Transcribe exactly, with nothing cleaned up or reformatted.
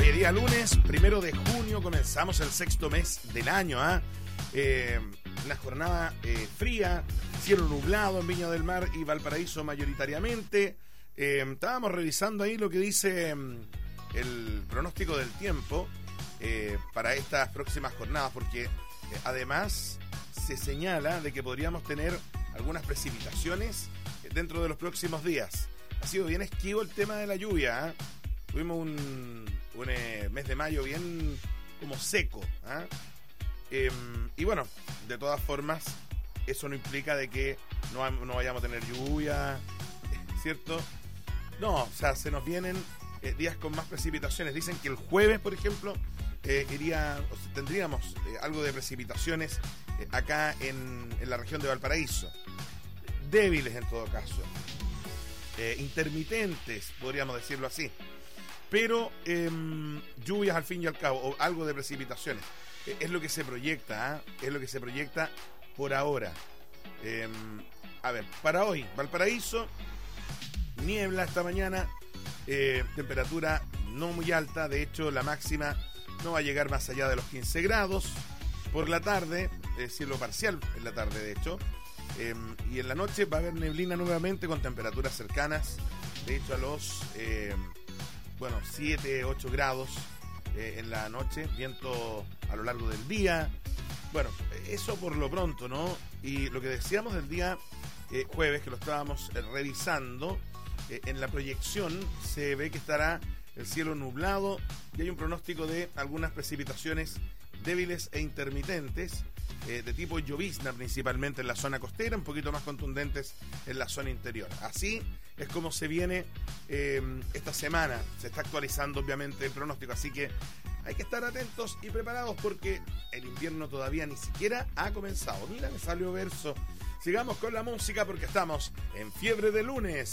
Hoy día lunes, primero de junio, comenzamos el sexto mes del año, ¿ah? ¿eh? Eh, una jornada eh, fría, cielo nublado en Viña del Mar y Valparaíso mayoritariamente. Eh, estábamos revisando ahí lo que dice eh, el pronóstico del tiempo eh, para estas próximas jornadas, porque eh, además se señala de que podríamos tener algunas precipitaciones dentro de los próximos días. Ha sido bien esquivo el tema de la lluvia, ¿eh? Tuvimos un, un eh, mes de mayo bien como seco, ¿eh? Eh, y bueno, de todas formas, eso no implica de que no, no vayamos a tener lluvia, ¿cierto? No, o sea, se nos vienen eh, días con más precipitaciones. Dicen que el jueves, por ejemplo, eh, iría, o sea, tendríamos eh, algo de precipitaciones eh, acá en, en la región de Valparaíso. Débiles en todo caso. Eh, intermitentes, podríamos decirlo así. Pero eh, lluvias al fin y al cabo, o algo de precipitaciones. Eh, es lo que se proyecta, ¿eh? Es lo que se proyecta por ahora. Eh, a ver, para hoy, Valparaíso, niebla esta mañana, eh, temperatura no muy alta, de hecho la máxima no va a llegar más allá de los quince grados. Por la tarde, eh, cielo parcial en la tarde de hecho, eh, y en la noche va a haber neblina nuevamente con temperaturas cercanas, de hecho a los... Eh, bueno, siete, ocho grados eh, en la noche, viento a lo largo del día. Bueno, eso por lo pronto, ¿no? Y lo que decíamos del día eh, jueves, que lo estábamos eh, revisando, eh, en la proyección se ve que estará el cielo nublado y hay un pronóstico de algunas precipitaciones débiles e intermitentes, eh, de tipo llovizna principalmente en la zona costera, un poquito más contundentes en la zona interior. Así es como se viene eh, esta semana. Se está actualizando obviamente el pronóstico, así que hay que estar atentos y preparados porque el invierno todavía ni siquiera ha comenzado. Mira, me salió verso. Sigamos con la música porque estamos en fiebre de lunes.